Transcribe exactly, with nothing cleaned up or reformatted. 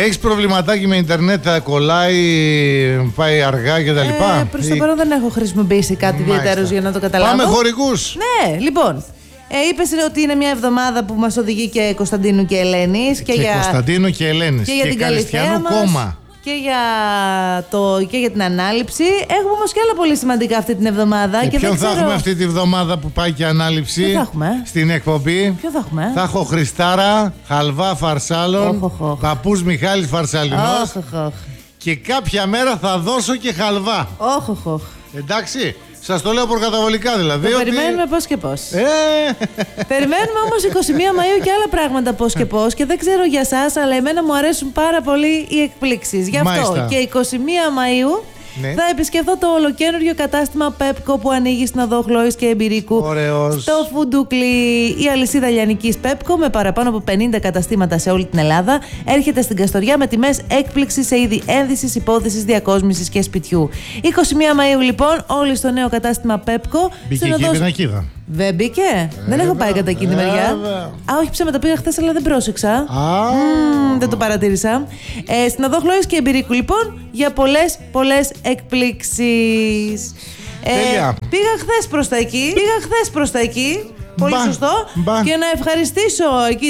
Έχεις προβληματάκι με ίντερνετ, θα κολλάει, πάει αργά κτλ. Ε, προς το παρόν δεν έχω χρησιμοποιήσει κάτι ιδιαίτερο για να το καταλάβω. Πάμε χορηγούς. Ναι, λοιπόν. Ε, είπες ότι είναι μια εβδομάδα που μας οδηγεί και Κωνσταντίνου και Ελένης. Και, και για... Κωνσταντίνου και Ελένης. Και για και την Καλυθέα μας. Κόμμα. Και για, το, και για την ανάληψη. Έχουμε όμως και άλλα πολύ σημαντικά αυτή την εβδομάδα. Και, και ποιον δεν θα ξέρω... έχουμε αυτή τη βδομάδα που πάει και ανάληψη? Ποιο θα έχουμε? Στην εκπομπή. Ποιο θα έχουμε? Θα έχω Χριστάρα, Χαλβά Φαρσάλων, Oh, oh, oh. παππούς Μιχάλης Φαρσαλινός. Oh, oh, oh. Και κάποια μέρα θα δώσω και χαλβά. Oh, oh, oh. Εντάξει, σας το λέω προκαταβολικά δηλαδή. Το ότι... περιμένουμε πώς και πώς. Ε... Περιμένουμε όμως εικοστή πρώτη Μαΐου και άλλα πράγματα πώς και πώς. Και δεν ξέρω για σας, αλλά εμένα μου αρέσουν πάρα πολύ οι εκπλήξεις. Γι' αυτό Μάλιστα. και εικοστή πρώτη Μαΐου ναι. θα επισκεφθώ το ολοκαίνουργιο κατάστημα Pepco που ανοίγει στην οδό Χλώης και Εμπειρίκου. Ωραίος. Στο Φουντούκλι, η αλυσίδα λιανικής Pepco με παραπάνω από πενήντα καταστήματα σε όλη την Ελλάδα έρχεται στην Καστοριά με τιμές έκπληξη σε είδη ένδυσης, υπόθεσης, διακόσμησης και σπιτιού. εικοστή πρώτη Μαΐου λοιπόν, όλοι στο νέο κατάστημα Pepco. Μπήκε εκεί η πινακίδα. Δεν μπήκε. Ε, δεν έχω πάει κατά εκείνη τη μεριά. Α, όχι, ψέματα, πήγα χθες, αλλά δεν πρόσεξα. Α. Mm, δεν το παρατήρησα. Ε, στην οδό Χλώης και Εμπειρίκου, λοιπόν, για πολλές, πολλές εκπλήξεις. Ε, πήγα χθες προς τα εκεί. Πήγα χθες προς τα εκεί. Πολύ Μπα, σωστό. μπα. Και να ευχαριστήσω εκεί